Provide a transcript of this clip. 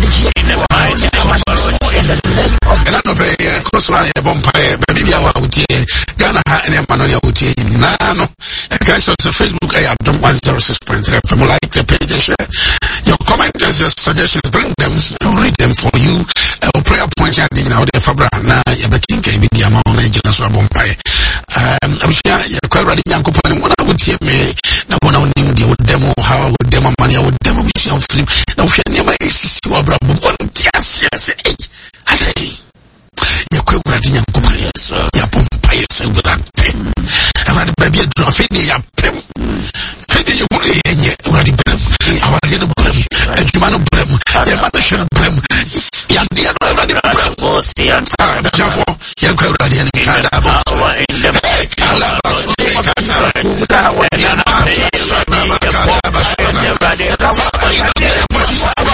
And I know because I have umpire, maybe I would hear Ghana and Manonia would hear Nano. A guy on Facebook, I have done 106.3 from like the page. Your comments, your suggestions, bring them, I'll read them for you. I'll pray a point at the now, the Fabra, now, you're king, can be the amount of agents of umpire. I'm sure you're quite ready, young company. When I would hear me, now when I knew the demo, how I would demo money, I would demo myself. Now, if you never exist, you are bravo. Yes, I say, you're quite ready, young company. You're umpire, so good at them. I had a baby drop in the pim. Feeding you only in your ready brim. I was in a brim, and you want a brim. Your mother should have brim. Young dear, ready brim. Therefore, you're quite ready and